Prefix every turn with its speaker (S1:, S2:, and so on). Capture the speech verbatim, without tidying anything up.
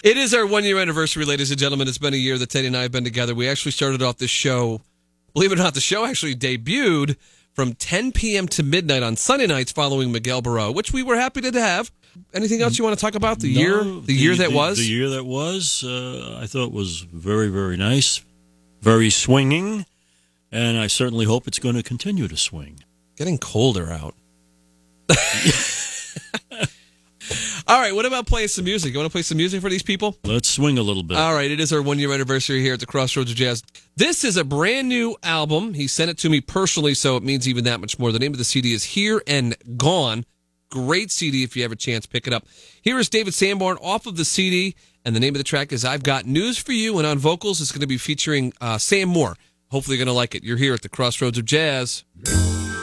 S1: It is our one-year anniversary, ladies and gentlemen. It's been a year that Teddy and I have been together. We actually started off this show, believe it or not, the show actually debuted from ten p.m. to midnight on Sunday nights following Miguel Barreau, which we were happy to have. Anything else you want to talk about? The
S2: no,
S1: year the,
S2: the
S1: year that
S2: the,
S1: was?
S2: The year that was, uh, I thought was very, very nice, very swinging, and I certainly hope it's going to continue to swing.
S1: Getting colder out. All right, what about playing some music? You want to play some music for these people?
S2: Let's swing a little bit.
S1: All right, it is our one-year anniversary here at the Crossroads of Jazz. This is a brand new album. He sent it to me personally, so it means even that much more. The name of the C D is Here and Gone. Great C D if you have a chance, pick it up. Here is David Sanborn off of the C D, and the name of the track is I've Got News for You, and on vocals it's going to be featuring uh, Sam Moore. Hopefully you're going to like it. You're here at the Crossroads of Jazz.